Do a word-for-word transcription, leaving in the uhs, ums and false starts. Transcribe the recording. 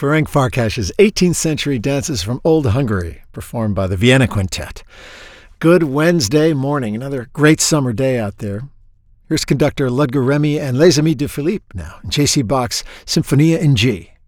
Ferenc Farkas's eighteenth century dances from Old Hungary, performed by the Vienna Quintet. Good Wednesday morning, another great summer day out there. Here's conductor Ludger Remy and Les Amis de Philippe now, J C Bach's Symphonia in G.